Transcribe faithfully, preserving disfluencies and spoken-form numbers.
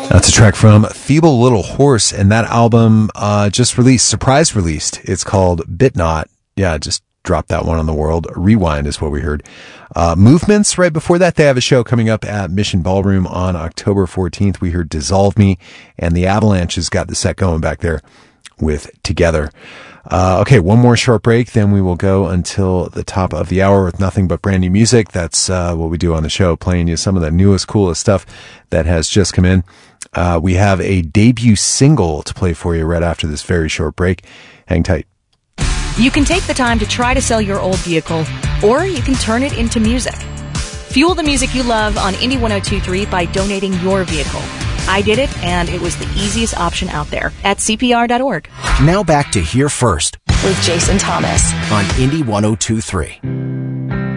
That's a track from Feeble Little Horse, and that album uh, just released, surprise released. It's called Bit Not. Yeah, just dropped that one on the world. Rewind is what we heard. Uh, Movements, right before that, they have a show coming up at Mission Ballroom on October fourteenth. We heard Dissolve Me, and the Avalanche has got the set going back there with Together. Uh, okay, one more short break, then we will go until the top of the hour with nothing but brand new music. That's uh, what we do on the show, playing you some of the newest, coolest stuff that has just come in. Uh, we have a debut single to play for you right after this very short break. Hang tight. You can take the time to try to sell your old vehicle, or you can turn it into music. Fuel the music you love on Indie one oh two point three by donating your vehicle. I did it, and it was the easiest option out there at C P R dot org. Now back to Here First with Jason Thomas on Indie one oh two point three.